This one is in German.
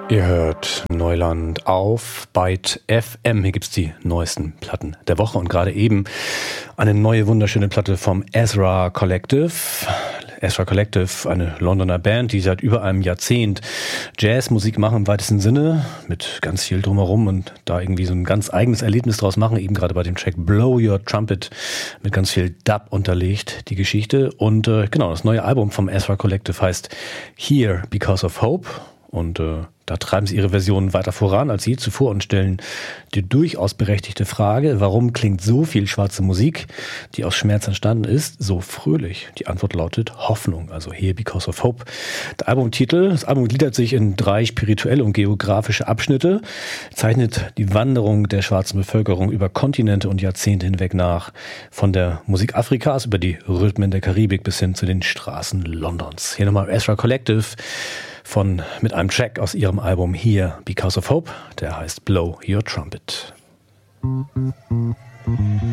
Ihr hört Neuland auf Byte FM. Hier gibt's die neuesten Platten der Woche und gerade eben eine neue wunderschöne Platte vom Ezra Collective. Ezra Collective, eine Londoner Band, die seit über einem Jahrzehnt Jazzmusik machen im weitesten Sinne, mit ganz viel drumherum und da irgendwie so ein ganz eigenes Erlebnis draus machen, eben gerade bei dem Track Blow Your Trumpet mit ganz viel Dub unterlegt, die Geschichte. Und genau, das neue Album vom Ezra Collective heißt Here Because of Hope und da treiben sie ihre Versionen weiter voran als je zuvor und stellen die durchaus berechtigte Frage, warum klingt so viel schwarze Musik, die aus Schmerz entstanden ist, so fröhlich? Die Antwort lautet Hoffnung, also Here Because of Hope. Das Album gliedert sich in 3 spirituelle und geografische Abschnitte, zeichnet die Wanderung der schwarzen Bevölkerung über Kontinente und Jahrzehnte hinweg nach, von der Musik Afrikas über die Rhythmen der Karibik bis hin zu den Straßen Londons. Hier nochmal Ezra Collective mit einem Track aus ihrem Album Here Because of Hope, der heißt Blow Your Trumpet. Blow